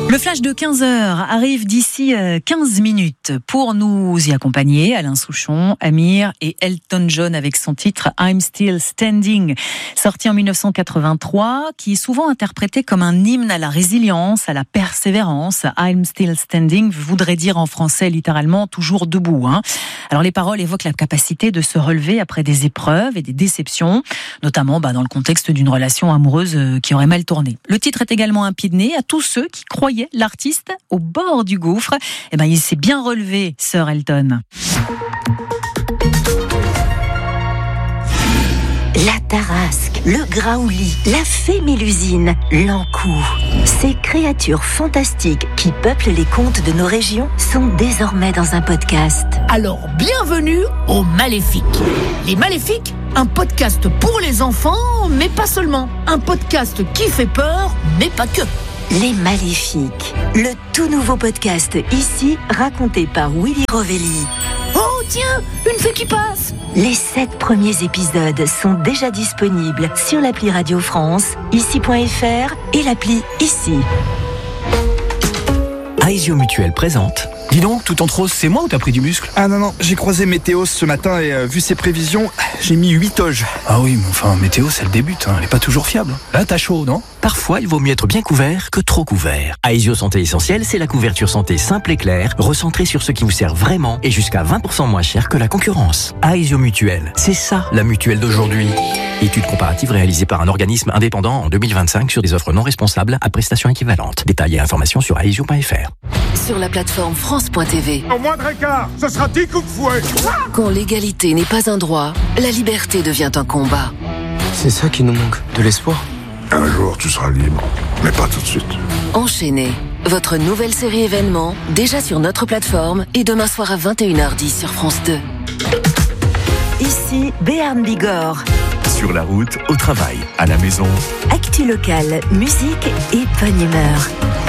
Le flash de 15h arrive d'ici 15 minutes. Pour nous y accompagner, Alain Souchon, Amir et Elton John avec son titre I'm Still Standing, sorti en 1983, qui est souvent interprété comme un hymne à la résilience, à la persévérance. I'm Still Standing voudrait dire en français littéralement toujours debout. Alors les paroles évoquent la capacité de se relever après des épreuves et des déceptions, notamment dans le contexte d'une relation amoureuse qui aurait mal tourné. Le titre est également un pied de nez à tous ceux qui croyaient l'artiste au bord du gouffre. Il s'est bien relevé, Sir Elton. La Tarasque, le Graouli, la fée Mélusine, l'Ankou. Ces créatures fantastiques qui peuplent les contes de nos régions sont désormais dans un podcast. Alors, bienvenue aux Maléfiques. Les Maléfiques, un podcast pour les enfants, mais pas seulement. Un podcast qui fait peur, mais pas que. Les Maléfiques, le tout nouveau podcast ici, raconté par Willy Rovelli. Oh tiens, une fée qui passe. Les 7 premiers épisodes sont déjà disponibles sur l'appli Radio France, ici.fr et l'appli Ici. Aesio Mutuelle présente. Dis donc, tout en rose, c'est moi ou t'as pris du muscle? Ah non, j'ai croisé Météo ce matin et vu ses prévisions, j'ai mis 8 toges. Ah oui, mais enfin, Météo, c'est le début, elle est pas toujours fiable. Là, t'as chaud, non? Parfois, il vaut mieux être bien couvert que trop couvert. Aesio Santé Essentielle, c'est la couverture santé simple et claire, recentrée sur ce qui vous sert vraiment et jusqu'à 20% moins cher que la concurrence. Aesio Mutuelle, c'est ça, la mutuelle d'aujourd'hui. Étude comparative réalisée par un organisme indépendant en 2025 sur des offres non responsables à prestations équivalentes. Détails et informations sur aesio.fr. Sur la plateforme France.tv. Au moindre écart, ce sera 10 coups de fouet. Quand l'égalité n'est pas un droit, la liberté devient un combat. C'est ça qui nous manque, de l'espoir. Un jour, tu seras libre, mais pas tout de suite. Enchaîné, votre nouvelle série événement, déjà sur notre plateforme et demain soir à 21h10 sur France 2. Ici, Béarn Bigorre. Sur la route, au travail, à la maison. Actu locale, musique et bonne humeur.